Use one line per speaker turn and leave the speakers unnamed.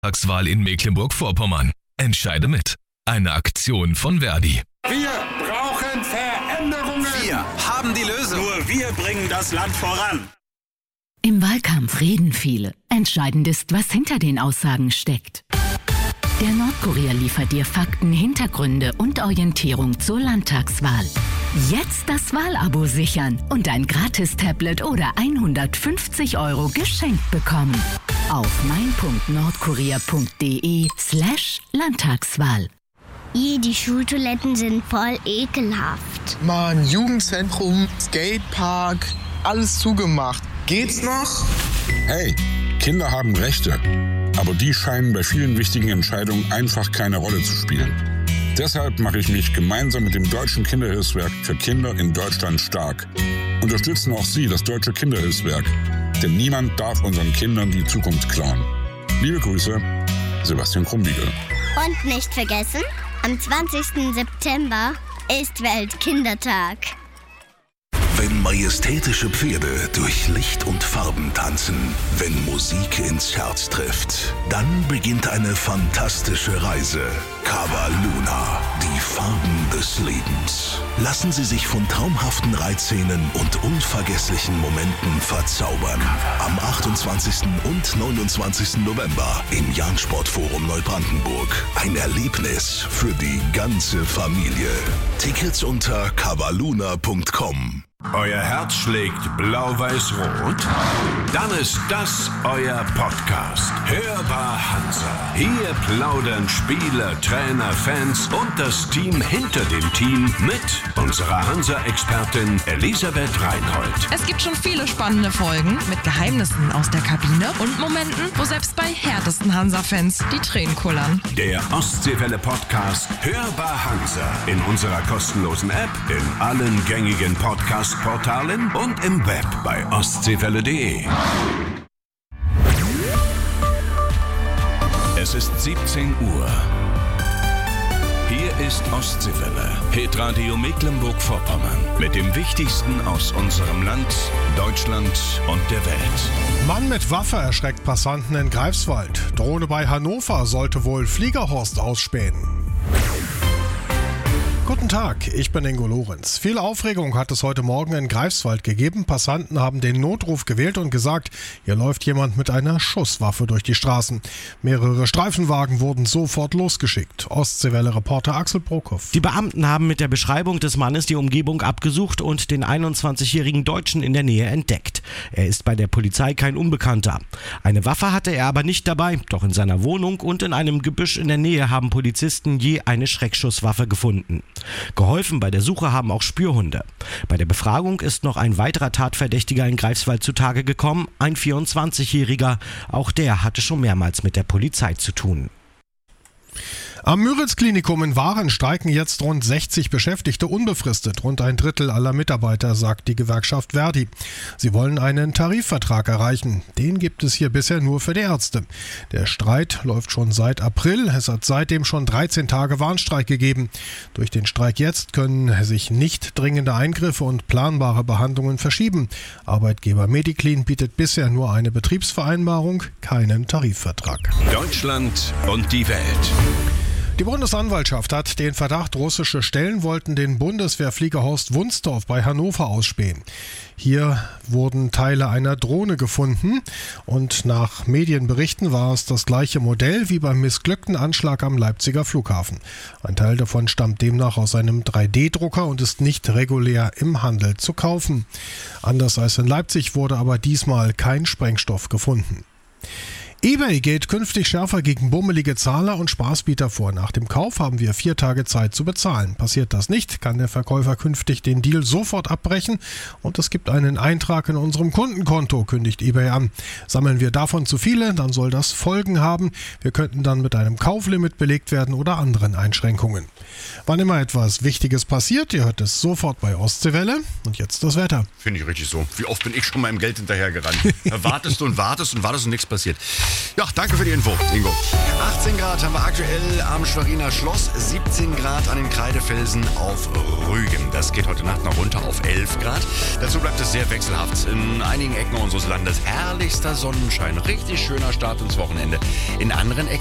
Landtagswahl in Mecklenburg-Vorpommern. Entscheide mit. Eine Aktion von Verdi.
Wir brauchen Veränderungen.
Wir haben die Lösung.
Nur wir bringen das Land voran.
Im Wahlkampf reden viele. Entscheidend ist, was hinter den Aussagen steckt. Der Nordkurier liefert dir Fakten, Hintergründe und Orientierung zur Landtagswahl. Jetzt das Wahlabo sichern und ein Gratis-Tablet oder 150 € geschenkt bekommen. Auf mein.nordkurier.de/Landtagswahl.
Die Schultoiletten sind voll ekelhaft.
Mann, Jugendzentrum, Skatepark, alles zugemacht. Geht's noch?
Hey, Kinder haben Rechte. Aber die scheinen bei vielen wichtigen Entscheidungen einfach keine Rolle zu spielen. Deshalb mache ich mich gemeinsam mit dem Deutschen Kinderhilfswerk für Kinder in Deutschland stark. Unterstützen auch Sie das Deutsche Kinderhilfswerk. Denn niemand darf unseren Kindern die Zukunft klauen. Liebe Grüße, Sebastian Krumbiegel.
Und nicht vergessen, am 20. September ist Weltkindertag.
Wenn majestätische Pferde durch Licht und Farben tanzen, wenn Musik ins Herz trifft, dann beginnt eine fantastische Reise. Cava Luna, die Farben des Lebens. Lassen Sie sich von traumhaften Reitszenen und unvergesslichen Momenten verzaubern. Am 28. und 29. November im Jagdsportforum Neubrandenburg. Ein Erlebnis für die ganze Familie. Tickets unter cavaluna.com.
Euer Herz schlägt blau-weiß-rot? Dann ist das euer Podcast. Hörbar Hansa. Hier plaudern Spieler, Trainer, Fans und das Team hinter dem Team mit unserer Hansa-Expertin Elisabeth Reinhold.
Es gibt schon viele spannende Folgen mit Geheimnissen aus der Kabine und Momenten, wo selbst bei härtesten Hansa-Fans die Tränen kullern.
Der Ostseewelle-Podcast Hörbar Hansa. In unserer kostenlosen App, in allen gängigen Podcast-Portalen und im Web bei ostseewelle.de. Es ist 17 Uhr. Hier ist Ostseewelle, Hitradio Mecklenburg-Vorpommern. Mit dem Wichtigsten aus unserem Land, Deutschland und der Welt.
Mann mit Waffe erschreckt Passanten in Greifswald. Drohne bei Hannover sollte wohl Fliegerhorst ausspähen. Guten Tag, ich bin Ingo Lorenz. Viel Aufregung hat es heute Morgen in Greifswald gegeben. Passanten haben den Notruf gewählt und gesagt, hier läuft jemand mit einer Schusswaffe durch die Straßen. Mehrere Streifenwagen wurden sofort losgeschickt. Ostseewelle-Reporter Axel Brockhoff.
Die Beamten haben mit der Beschreibung des Mannes die Umgebung abgesucht und den 21-jährigen Deutschen in der Nähe entdeckt. Er ist bei der Polizei kein Unbekannter. Eine Waffe hatte er aber nicht dabei, doch in seiner Wohnung und in einem Gebüsch in der Nähe haben Polizisten je eine Schreckschusswaffe gefunden. Geholfen bei der Suche haben auch Spürhunde. Bei der Befragung ist noch ein weiterer Tatverdächtiger in Greifswald zutage gekommen, ein 24-Jähriger. Auch der hatte schon mehrmals mit der Polizei zu tun. Am Müritz-Klinikum in Waren streiken jetzt rund 60 Beschäftigte unbefristet. Rund ein Drittel aller Mitarbeiter, sagt die Gewerkschaft Verdi. Sie wollen einen Tarifvertrag erreichen. Den gibt es hier bisher nur für die Ärzte. Der Streit läuft schon seit April. Es hat seitdem schon 13 Tage Warnstreik gegeben. Durch den Streik jetzt können sich nicht dringende Eingriffe und planbare Behandlungen verschieben. Arbeitgeber Mediclin bietet bisher nur eine Betriebsvereinbarung, keinen Tarifvertrag.
Deutschland und die Welt.
Die Bundesanwaltschaft hat den Verdacht, russische Stellen wollten den Bundeswehrflieger Horst Wunstorf bei Hannover ausspähen. Hier wurden Teile einer Drohne gefunden und nach Medienberichten war es das gleiche Modell wie beim missglückten Anschlag am Leipziger Flughafen. Ein Teil davon stammt demnach aus einem 3D-Drucker und ist nicht regulär im Handel zu kaufen. Anders als in Leipzig wurde aber diesmal kein Sprengstoff gefunden. eBay geht künftig schärfer gegen bummelige Zahler und Spaßbieter vor. Nach dem Kauf haben wir 4 Tage Zeit zu bezahlen. Passiert das nicht, kann der Verkäufer künftig den Deal sofort abbrechen und es gibt einen Eintrag in unserem Kundenkonto, kündigt eBay an. Sammeln wir davon zu viele, dann soll das Folgen haben. Wir könnten dann mit einem Kauflimit belegt werden oder anderen Einschränkungen. Wann immer etwas Wichtiges passiert, ihr hört es sofort bei Ostseewelle. Und jetzt das Wetter.
Finde ich richtig so. Wie oft bin ich schon meinem Geld hinterhergerannt? Da wartest und nichts passiert.
Ja, danke für die Info, Ingo. 18 Grad haben wir aktuell am Schweriner Schloss, 17 Grad an den Kreidefelsen auf Rügen. Das geht heute Nacht noch runter auf 11 Grad. Dazu bleibt es sehr wechselhaft. In einigen Ecken unseres Landes herrlichster Sonnenschein. Richtig schöner Start ins Wochenende. In anderen Ecken